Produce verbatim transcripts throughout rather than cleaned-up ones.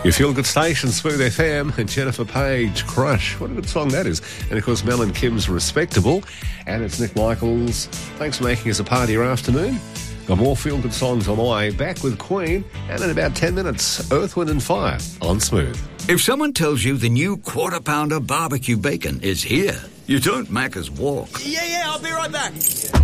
Your feel-good station, Smooth F M, and Jennifer Page, Crush. What a good song that is. And, of course, Mel and Kim's Respectable. And it's Nick Michaels. Thanks for making us a part of your afternoon. Got more feel-good songs on the way. Back with Queen. And in about ten minutes, Earth, Wind and Fire on Smooth. If someone tells you the new Quarter Pounder barbecue bacon is here, you don't Macca's walk. Yeah, yeah, I'll be right back.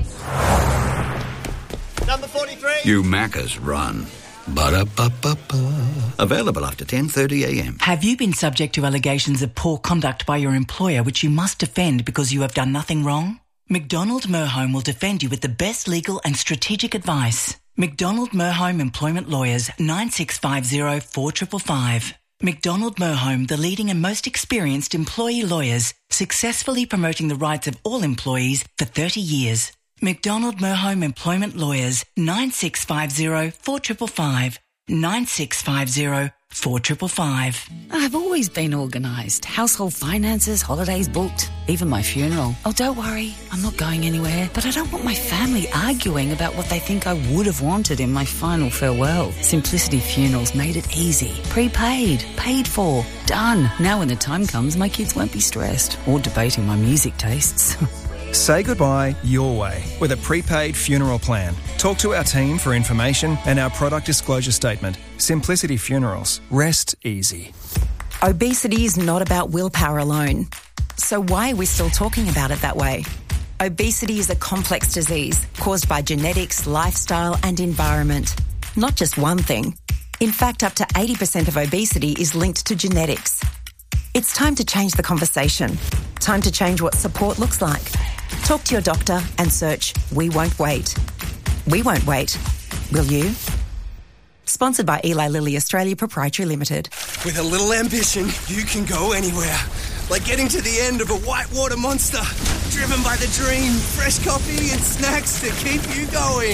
Number forty-three. You Macca's run. Ba-da-ba-ba-ba. Available after ten thirty a m. Have you been subject to allegations of poor conduct by your employer which you must defend because you have done nothing wrong? McDonald Merholm will defend you with the best legal and strategic advice. McDonald Merholm Employment Lawyers, nine six five zero, four five five five. McDonald Merholm, the leading and most experienced employee lawyers, successfully promoting the rights of all employees for thirty years. McDonald Merholm Employment Lawyers, nine six five zero, four five five five. nine six five zero, four five five five. I've always been organised. Household finances, holidays booked, even my funeral. Oh, don't worry, I'm not going anywhere. But I don't want my family arguing about what they think I would have wanted in my final farewell. Simplicity Funerals made it easy. Prepaid, paid for, done. Now when the time comes, my kids won't be stressed or debating my music tastes. Say goodbye your way with a prepaid funeral plan. Talk to our team for information and our product disclosure statement. Simplicity Funerals. Rest easy. Obesity is not about willpower alone. So why are we still talking about it that way? Obesity is a complex disease caused by genetics, lifestyle and environment. Not just one thing. In fact, up to eighty percent of obesity is linked to genetics. It's time to change the conversation. Time to change what support looks like. Talk to your doctor and search We Won't Wait. We won't wait. Will you? Sponsored by Eli Lilly Australia Proprietary Limited. With a little ambition, you can go anywhere. Like getting to the end of a whitewater monster. Driven by the dream, fresh coffee and snacks to keep you going.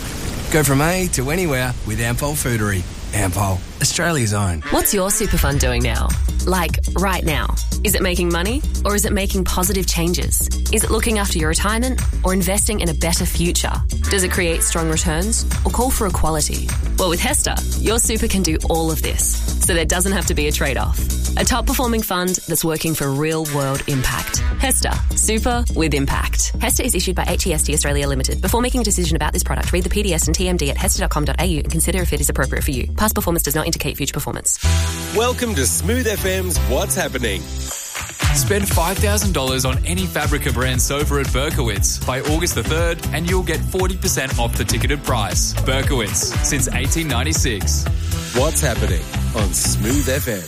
Go from A to anywhere with Ampol Foodery. Ampol, Australia's own. What's your super fund doing now? Like, right now? Is it making money or is it making positive changes? Is it looking after your retirement or investing in a better future? Does it create strong returns or call for equality? Well, with HESTA, your super can do all of this, so there doesn't have to be a trade-off. A top-performing fund that's working for real-world impact. HESTA, super with impact. HESTA is issued by H E S T Australia Limited. Before making a decision about this product, read the P D S and T M D at hesta dot com dot a u and consider if it is appropriate for you. Past performance does not indicate future performance. Welcome to Smooth F M's What's Happening. Spend five thousand dollars on any Fabrica brand sofa at Berkowitz by August the third and you'll get forty percent off the ticketed price. Berkowitz, since eighteen ninety-six. What's Happening on Smooth F M.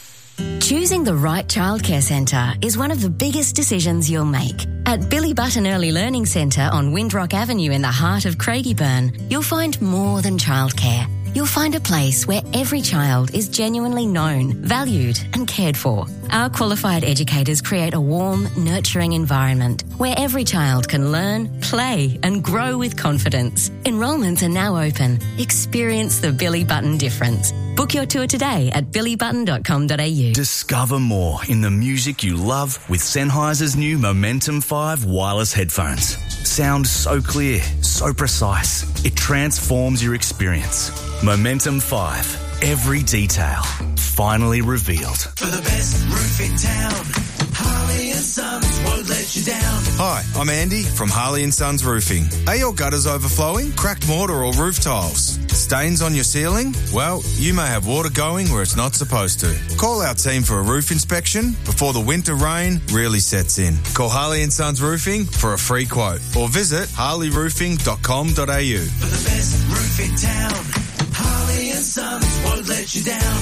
Choosing the right childcare centre is one of the biggest decisions you'll make. At Billy Button Early Learning Centre on Windrock Avenue in the heart of Craigieburn, you'll find more than childcare. You'll find a place where every child is genuinely known, valued and cared for. Our qualified educators create a warm, nurturing environment where every child can learn, play and grow with confidence. Enrolments are now open. Experience the Billy Button difference. Book your tour today at billy button dot com dot a u. Discover more in the music you love with Sennheiser's new Momentum five wireless headphones. Sound so clear, so precise. It transforms your experience. Momentum five. Every detail finally revealed. For the best roof in town, Harley and Sons won't let you down. Hi, I'm Andy from Harley and Sons Roofing. Are your gutters overflowing? Cracked mortar or roof tiles? Stains on your ceiling? Well, you may have water going where it's not supposed to. Call our team for a roof inspection before the winter rain really sets in. Call Harley and Sons Roofing for a free quote or visit harley roofing dot com dot a u. For the best roof in town, Harley and Sons won't let you down.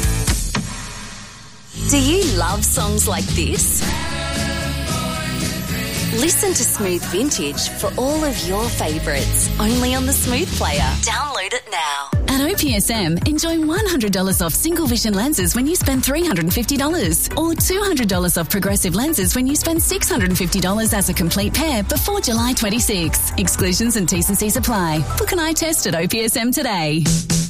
Do you love songs like this? Listen to Smooth Vintage for all of your favourites, only on the Smooth Player. Download it now. At O P S M, enjoy one hundred dollars off single vision lenses when you spend three hundred fifty dollars or two hundred dollars off progressive lenses when you spend six hundred fifty dollars as a complete pair before July twenty-sixth. Exclusions and T's and C's apply. Book an eye test at O P S M today.